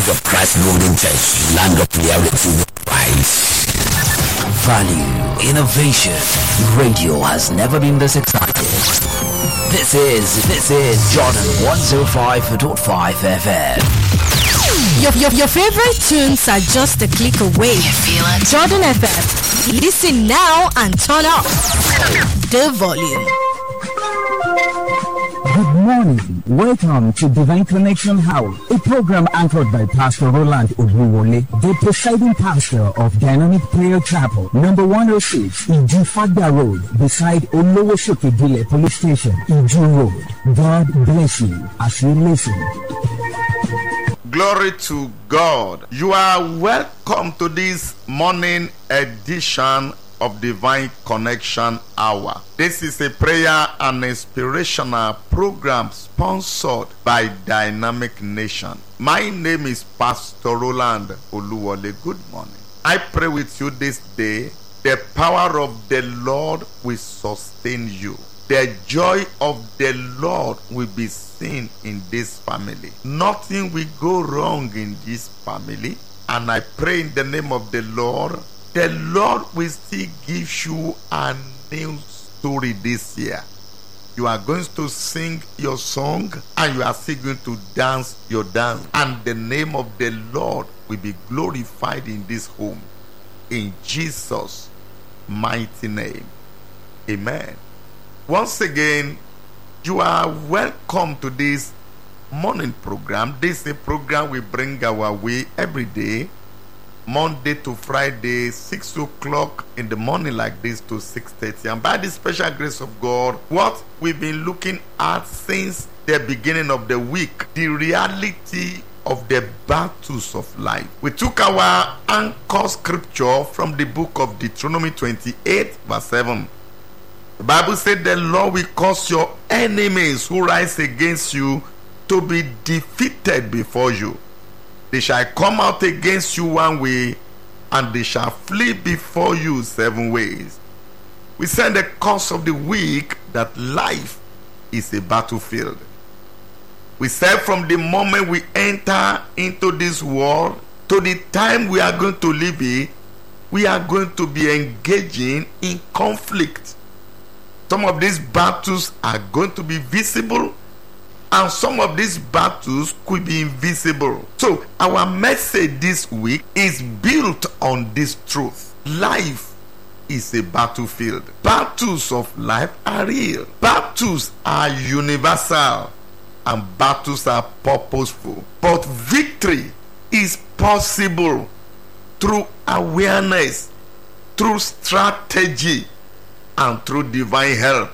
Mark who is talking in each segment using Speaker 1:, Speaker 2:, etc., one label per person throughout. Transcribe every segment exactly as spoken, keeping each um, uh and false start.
Speaker 1: Seed of Christ Golden Church, land of reality with Christ.
Speaker 2: Value, innovation. Radio has never been this excited. This is, this is Jordan one oh five point five F M.
Speaker 3: Your, your, your favorite tunes are just a click away.
Speaker 4: You feel it?
Speaker 3: Jordan F M. Listen now and turn up the volume.
Speaker 5: Good morning. Welcome to Divine Connection House, a program anchored by Pastor Roland Oduwole, the presiding pastor of Dynamic Prayer Chapel, number one oh six, Ijufagba Road, beside Olowosokegile Police Station, Iju Road. God bless you as you listen.
Speaker 6: Glory to God. You are welcome to this morning edition of Divine Connection Hour. This is a prayer and inspirational program sponsored by Dynamic Nation. My name is Pastor Roland Oluwole. Good morning. I pray with you this day. The power of the Lord will sustain you. The joy of the Lord will be seen in this family. Nothing will go wrong in this family. And I pray in the name of the Lord, the Lord will still give you a new story this year. You are going to sing your song and you are still going to dance your dance. And the name of the Lord will be glorified in this home. In Jesus' mighty name. Amen. Once again, you are welcome to this morning program. This is a program we bring our way every day, Monday to Friday, six o'clock in the morning like this to six thirty. And by the special grace of God, what we've been looking at since the beginning of the week, the reality of the battles of life. We took our anchor scripture from the book of Deuteronomy twenty-eight verse seven. The Bible said the Lord will cause your enemies who rise against you to be defeated before you. They shall come out against you one way, and they shall flee before you seven ways. We said the course of the week that life is a battlefield. We said from the moment we enter into this world to the time we are going to leave it, we are going to be engaging in conflict. Some of these battles are going to be visible, and some of these battles could be invisible. So our message this week is built on this truth. Life is a battlefield. Battles of life are real. Battles are universal, and battles are purposeful. But victory is possible through awareness, through strategy, and through divine help.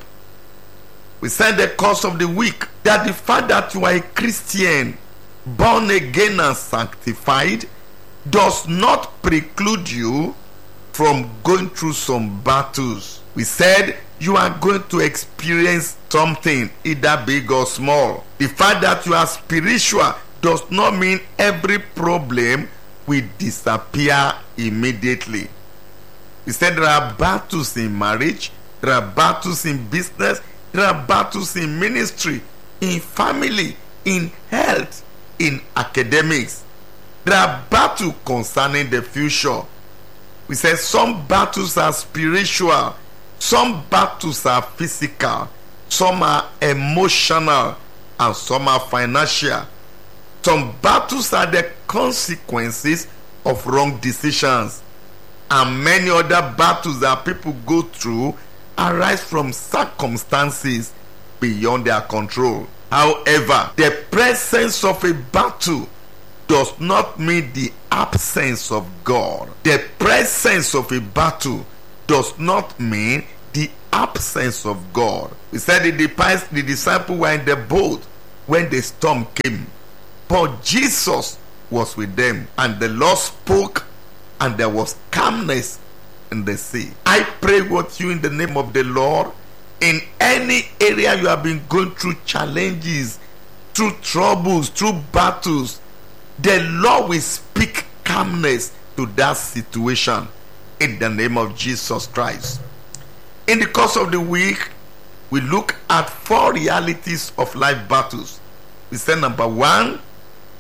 Speaker 6: We said the course of the week that the fact that you are a Christian, born again and sanctified, does not preclude you from going through some battles. We said you are going to experience something, either big or small. The fact that you are spiritual does not mean every problem will disappear immediately. We said there are battles in marriage, there are battles in business, there are battles in ministry, in family, in health, in academics. There are battles concerning the future. We said some battles are spiritual, some battles are physical, some are emotional, and some are financial. Some battles are the consequences of wrong decisions. And many other battles that people go through arise from circumstances beyond their control. However, the presence of a battle does not mean the absence of God. The presence of a battle does not mean the absence of God. We said the, the disciples were in the boat when the storm came, but Jesus was with them, and the Lord spoke, and there was calmness in the sea. I pray with you in the name of the Lord. In any area you have been going through challenges, through troubles, through battles, the Lord will speak calmness to that situation in the name of Jesus Christ. In the course of the week, we look at four realities of life battles. We say number one,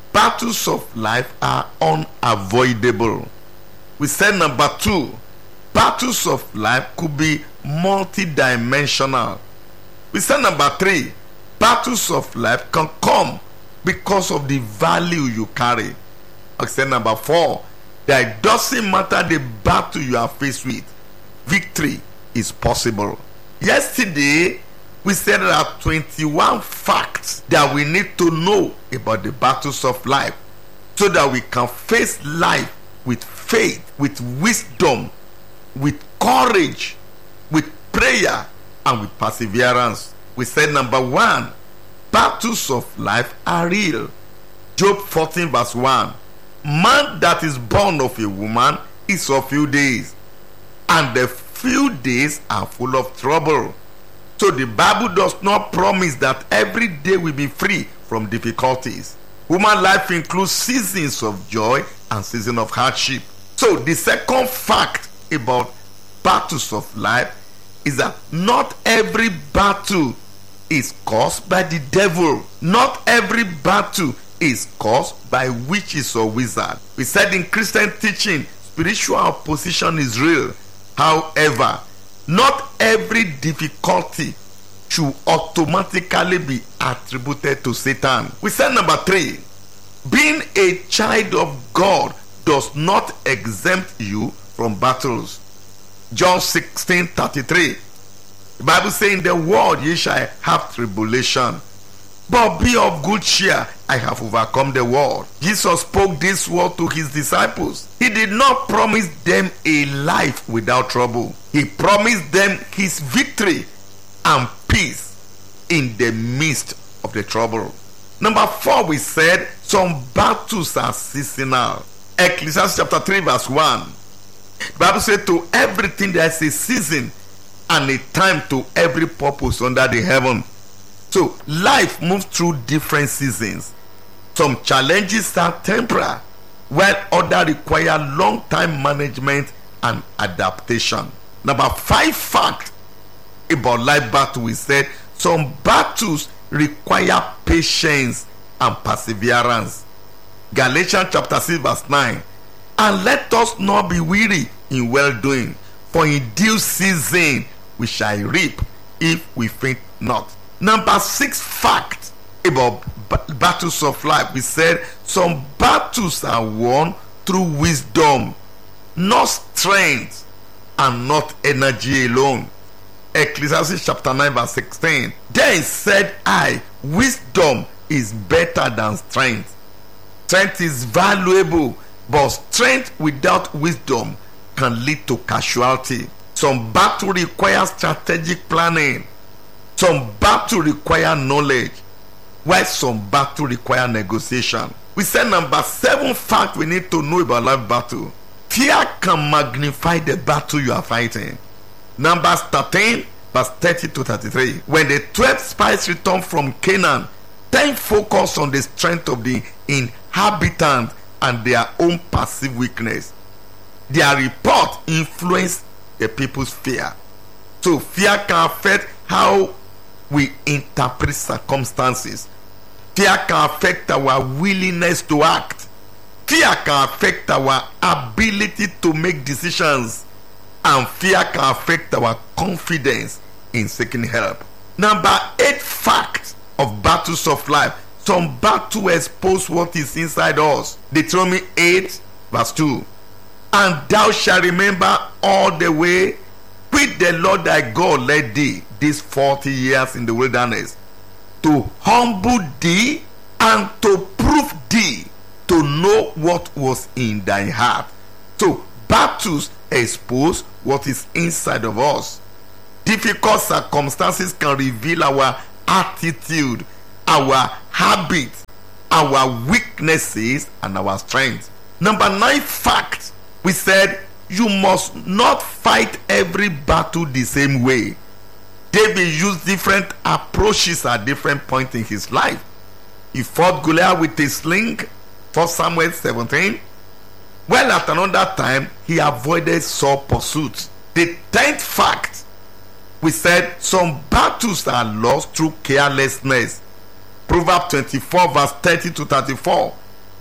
Speaker 6: battles of life are unavoidable. We said number two, battles of life could be multidimensional. We said number three, battles of life can come because of the value you carry. I said number four, that it doesn't matter the battle you are faced with, victory is possible. Yesterday, we said there are twenty-one facts that we need to know about the battles of life so that we can face life with faith, with wisdom, with courage, with prayer, and with perseverance. We said number one, battles of life are real. Job fourteen verse one, man that is born of a woman is of few days, and the few days are full of trouble. So the Bible does not promise that every day will be free from difficulties. Human life includes seasons of joy and seasons of hardship. So the second fact about battles of life is that not every battle is caused by the devil. Not every battle is caused by witches or wizards. We said in Christian teaching, spiritual opposition is real. However, not every difficulty should automatically be attributed to Satan. We said number three, being a child of God does not exempt you from battles. John sixteen thirty-three. The Bible says, in the world ye shall have tribulation, but be of good cheer, I have overcome the world. Jesus spoke this word to his disciples. He did not promise them a life without trouble. He promised them his victory and peace in the midst of the trouble. Number four, we said some battles are seasonal. Ecclesiastes chapter three verse one. The Bible says, to everything there is a season and a time to every purpose under the heaven. So life moves through different seasons. Some challenges are temporary, while others require long-time management and adaptation. Number five fact about life battle, we said some battles require patience and perseverance. Galatians chapter six verse nine. And let us not be weary in well-doing, for in due season we shall reap if we faint not. Number six fact about b- battles of life, we said some battles are won through wisdom, not strength and not energy alone. Ecclesiastes chapter nine verse sixteen. Then said I, wisdom is better than strength. Strength is valuable, but strength without wisdom can lead to casualty. Some battle requires strategic planning. Some battle require knowledge, while some battle require negotiation. We said number seven fact we need to know about life battle. Fear can magnify the battle you are fighting. Numbers thirteen verse thirty to thirty-three. When the twelve spies returned from Canaan, ten focused on the strength of the inhabitants and their own perceived weakness. Their report influenced the people's fear. So fear can affect how we interpret circumstances. Fear can affect our willingness to act. Fear can affect our ability to make decisions. And fear can affect our confidence in seeking help. Number eight fact of battles of life. Some battle expose what is inside us. Deuteronomy eight verse two. And thou shalt remember all the way which the Lord thy God led thee these forty years in the wilderness, to humble thee and to prove thee, to know what was in thy heart. So battles expose what is inside of us. Difficult circumstances can reveal our attitude, our habits, our weaknesses, and our strengths. Number nine fact, we said you must not fight every battle the same way. David used different approaches at different points in his life. He fought Goliath with a sling, First Samuel seventeen. Well, at another time, he avoided Saul pursuit. The tenth fact, we said some battles are lost through carelessness. Proverbs twenty-four verse thirty to thirty-four.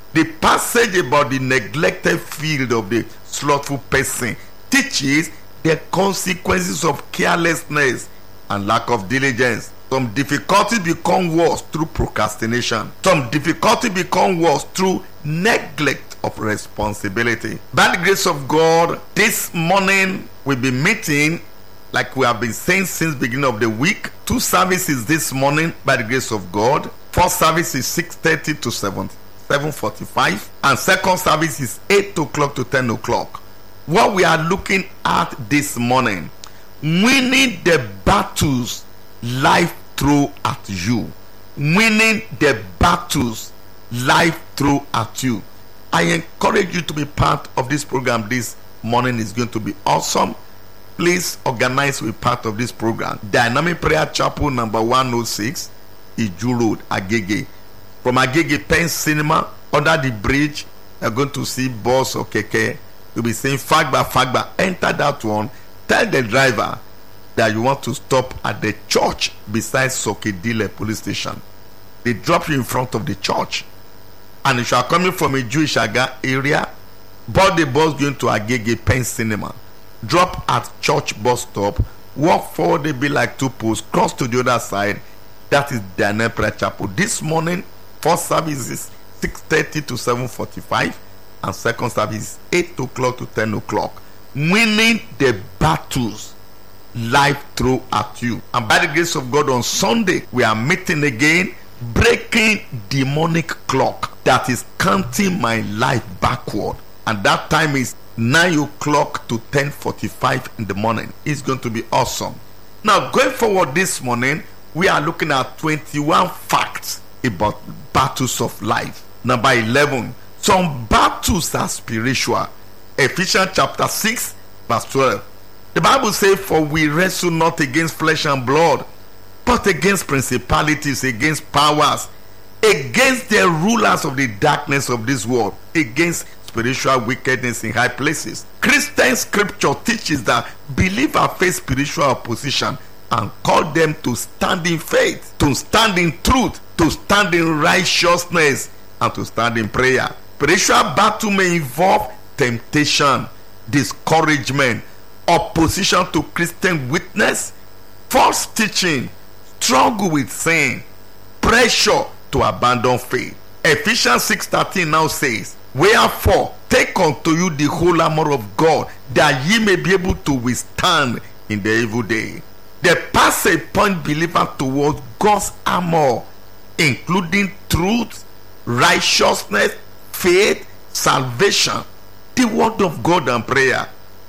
Speaker 6: The passage about the neglected field of the slothful person teaches the consequences of carelessness and lack of diligence. Some difficulties become worse through procrastination. Some difficulties become worse through neglect of responsibility. By the grace of God, this morning we'll be meeting, like we have been saying since the beginning of the week, two services this morning by the grace of God. First service is six thirty to seven forty-five, and second service is eight o'clock to ten o'clock. What we are looking at this morning, winning the battles life through at you. Winning the battles life through at you. I encourage you to be part of this program. This morning is going to be awesome. Please organize with part of this program. Dynamic Prayer Chapel number one oh six, Iju Road, Agege. From Agege Pen Cinema, under the bridge, you're going to see bus or keke. You'll be saying Fagba, Fagba. Enter that one. Tell the driver that you want to stop at the church beside Sokedile police station. They drop you in front of the church. And if you are coming from a Jewish Aga area, board the bus going to Agege Pen Cinema. Drop at church bus stop. Walk forward, they be like two posts. Cross to the other side. That is Daniel Prayer Chapel. This morning, first service is six thirty to seven forty-five, and second service is eight o'clock to ten o'clock. Winning the battles life through at you. And by the grace of God, on Sunday we are meeting again, breaking demonic clock that is counting my life backward. And that time is nine o'clock to ten forty-five in the morning. It's going to be awesome. Now, going forward this morning, we are looking at twenty-one facts about battles of life. Number eleven, some battles are spiritual. Ephesians chapter six verse twelve. The Bible says, for we wrestle not against flesh and blood, but against principalities, against powers, against the rulers of the darkness of this world, against spiritual wickedness in high places. Christian scripture teaches that believers face spiritual opposition and call them to stand in faith, to stand in truth, to stand in righteousness, and to stand in prayer. Spiritual battle may involve temptation, discouragement, opposition to Christian witness, false teaching, struggle with sin, pressure to abandon faith. Ephesians six thirteen now says, wherefore take unto you the whole armor of God, that ye may be able to withstand in the evil day. The passage point believer towards God's armor, including truth, righteousness, faith, salvation, the word of God, and prayer.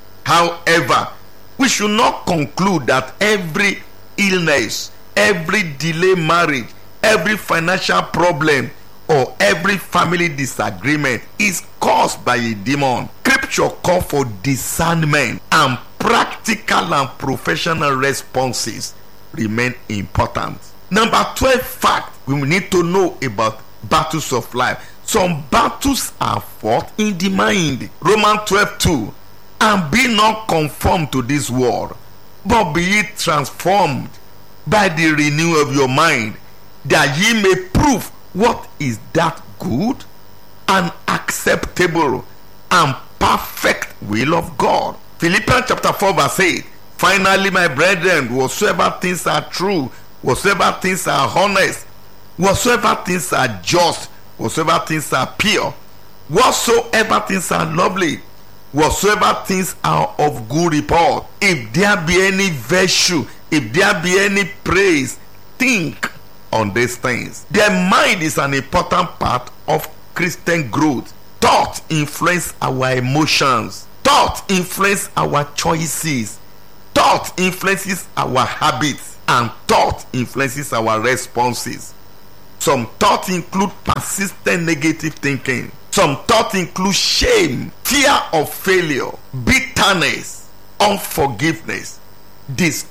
Speaker 6: However, we should not conclude that every illness, every delay marriage, every financial problem, or every family disagreement is caused by a demon. Scripture calls for discernment, and practical and professional responses remain important. Number twelve fact we need to know about battles of life. Some battles are fought in the mind. Romans twelve two. And be not conformed to this world, but be ye transformed by the renewal of your mind, that ye may prove what is that good and acceptable and perfect will of God. Philippians chapter four verse eight. Finally, my brethren, whatsoever things are true, whatsoever things are honest, whatsoever things are just, whatsoever things are pure, whatsoever things are lovely, whatsoever things are of good report, if there be any virtue, if there be any praise, think on these things. The mind is an important part of Christian growth. Thought influence our emotions. Thought influence our choices. Thought influences our habits, and thought influences our responses. Some thoughts include persistent negative thinking. Some thoughts include shame, fear of failure, bitterness, unforgiveness, discouragement,